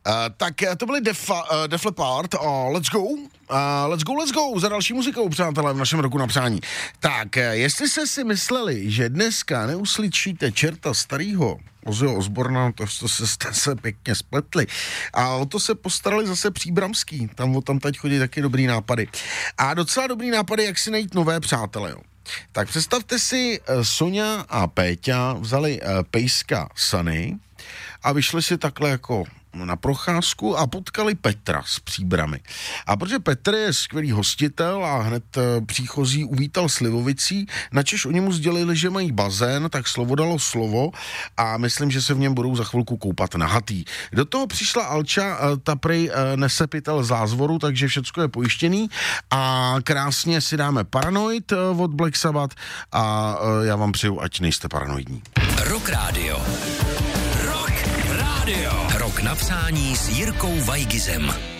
Tak to byly Def Leppard a Let's Go za další muzikou, přátelé, v našem roku na přání. Tak, jestli jste si mysleli, že dneska neuslyšíte čerta starýho Ozzyho Osborna, to jste se pěkně spletli. A o to se postarali zase Příbramský, tam teď chodí taky dobrý nápady. A docela dobrý nápady, jak si najít nové přátele, jo. Tak představte si, Soňa a Péťa vzali pejska Sunny a vyšli si takhle jako na procházku a potkali Petra z Příbramy. A protože Petr je skvělý hostitel a hned příchozí uvítal slivovicí, načež oni mu sdělili, že mají bazén, tak slovo dalo slovo a myslím, že se v něm budou za chvilku koupat nahatý. Do toho přišla Alča, ta prej nese pytel zázvoru, takže všecko je pojištěný a krásně si dáme Paranoid od Black Sabbath a já vám přeju, ať nejste paranoidní. Rock Radio. Rok na přání s Jirkou Vajgizem.